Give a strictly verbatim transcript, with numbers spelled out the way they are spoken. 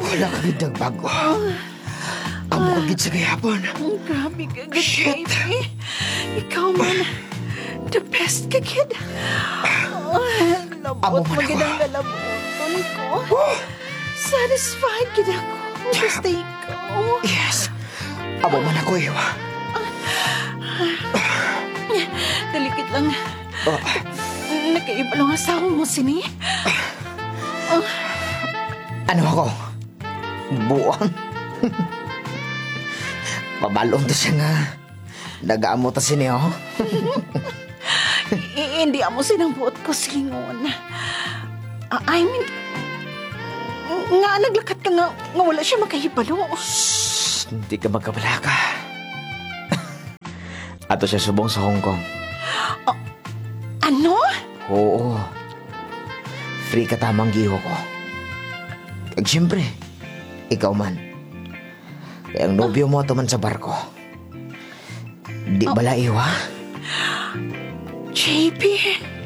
Wala kami nagbago. Amo kagit sa gayapon. Grabe ka, J P. Ikaw man, the best ka, kid. Amo Labot, man ako. magandang lalaboton ko. Satisfied ka ako. Basta ikaw. Yes. Amo man ako, Iwa. Dalikit lang. Oh, Nakaiba lang asawa mo, sini. ano ako? Buang. Pabalong to siya nga. Nag-aamo ta sini, oh. I- Hindi mo sinambuot ko singon. Ah, I mean, nga naglakat ka nga, nga wala siya makahibalo. Shh, hindi ka magkabala ka. Ato siya subong sa Hong Kong. Ano? Oo. Free ka tamang giho ko. Kag siyempre, ikaw man. Kaya ang nobyo mo man sa barko. Di bala iwa? J P,